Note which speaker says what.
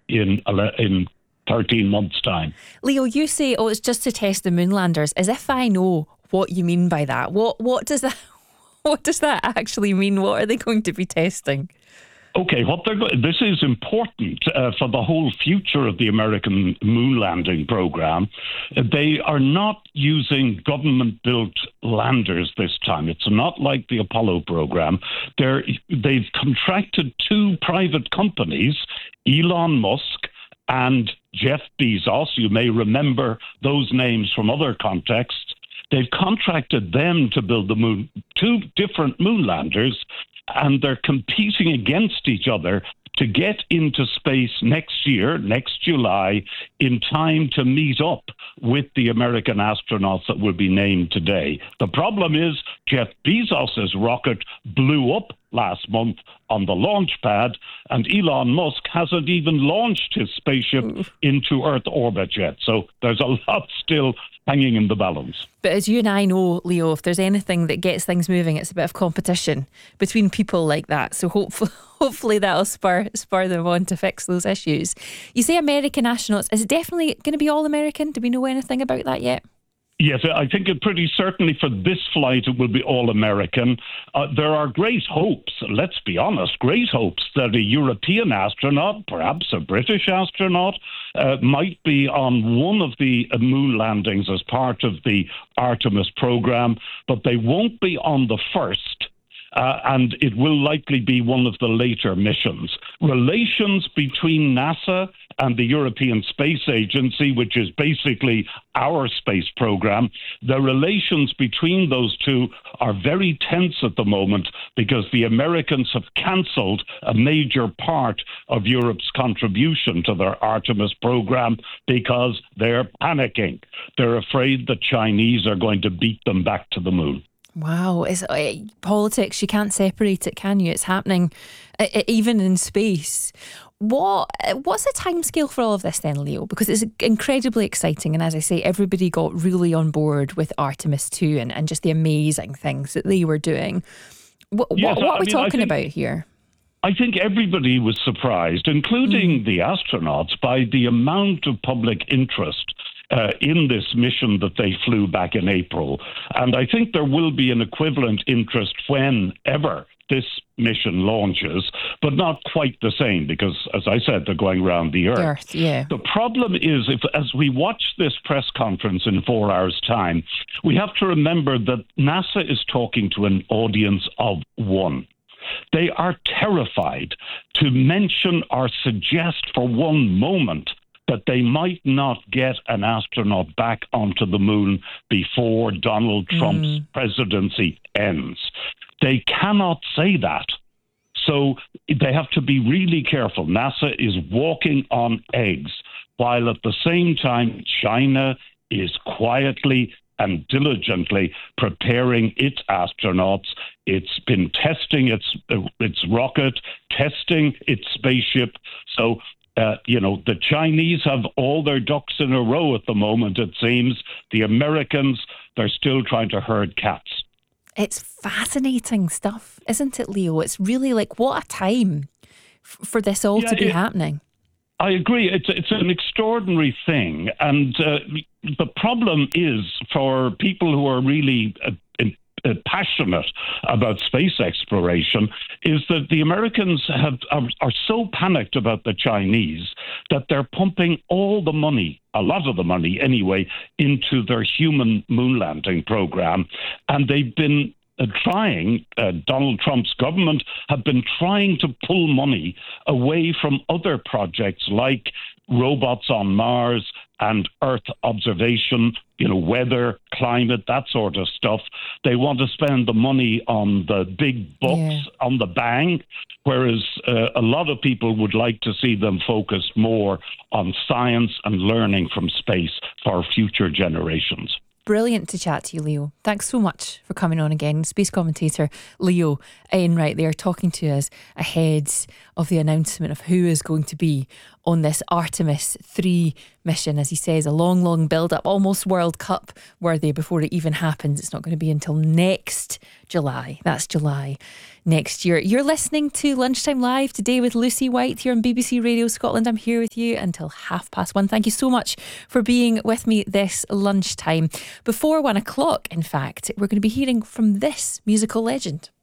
Speaker 1: in 13 months' time.
Speaker 2: Leo, you say, oh, it's just to test the moonlanders, as if I know what you mean by that. What does that what does that actually mean? What are they going to be testing?
Speaker 1: Okay, this is important for the whole future of the American moon landing program. They are not using government-built landers this time. It's not like the Apollo program. They've contracted two private companies, Elon Musk and Jeff Bezos. You may remember those names from other contexts. They've contracted them to build the moon, two different moon landers, and they're competing against each other to get into space next year, next July, in time to meet up with the American astronauts that will be named today. The problem is Jeff Bezos' rocket blew up last month on the launch pad, and Elon Musk hasn't even launched his spaceship into Earth orbit yet. So there's a lot still hanging in the balance.
Speaker 2: But as you and I know, Leo, if there's anything that gets things moving, it's a bit of competition between people like that. So hopefully that'll spur them on to fix those issues. You say American astronauts. Is it definitely going to be all American? Do we know anything about that yet?
Speaker 1: Yes, I think it pretty certainly for this flight it will be all American. There are great hopes, let's be honest, great hopes that a European astronaut, perhaps a British astronaut, might be on one of the moon landings as part of the Artemis program, but they won't be on the first. And it will likely be one of the later missions. Relations between NASA and the European Space Agency, which is basically our space program, the relations between those two are very tense at the moment because the Americans have cancelled a major part of Europe's contribution to their Artemis program because they're panicking. They're afraid the Chinese are going to beat them back to the moon.
Speaker 2: Wow, it's politics. You can't separate it, can you? It's happening even in space. What's the timescale for all of this then, Leo? Because it's incredibly exciting, and as I say, everybody got really on board with Artemis 2 and just the amazing things that they were doing. What are we talking about here?
Speaker 1: I think everybody was surprised, including the astronauts, by the amount of public interest in this mission that they flew back in April. And I think there will be an equivalent interest whenever this mission launches, but not quite the same because, as I said, they're going around the Earth.
Speaker 2: Yeah.
Speaker 1: The problem is, as we watch this press conference in 4 hours' time, we have to remember that NASA is talking to an audience of one. They are terrified to mention or suggest for one moment that they might not get an astronaut back onto the moon before Donald Trump's presidency ends. They cannot say that. So they have to be really careful. NASA is walking on eggs, while at the same time, China is quietly and diligently preparing its astronauts. It's been testing its rocket, testing its spaceship. So the Chinese have all their ducks in a row at the moment, it seems. The Americans, they're still trying to herd cats.
Speaker 2: It's fascinating stuff, isn't it, Leo? It's really like, what a time for this all to be happening.
Speaker 1: I agree. It's an extraordinary thing. And the problem is for people who are really passionate about space exploration is that the Americans are so panicked about the Chinese that they're pumping all the money, a lot of the money anyway, into their human moon landing program. And they've been trying, Donald Trump's government have been trying to pull money away from other projects like robots on Mars and Earth observation, weather, climate, that sort of stuff. They want to spend the money on the big bucks, on the bang, whereas a lot of people would like to see them focused more on science and learning from space for future generations.
Speaker 2: Brilliant to chat to you, Leo. Thanks so much for coming on again. Space commentator Leo Enright there talking to us ahead of the announcement of who is going to be on this Artemis 3 mission. As he says, a long, long build-up, almost World Cup worthy before it even happens. It's not going to be until next July. That's July next year. You're listening to Lunchtime Live today with Lucy White here on BBC Radio Scotland. I'm here with you until 1:30. Thank you so much for being with me this lunchtime. Before 1 o'clock, in fact, we're going to be hearing from this musical legend.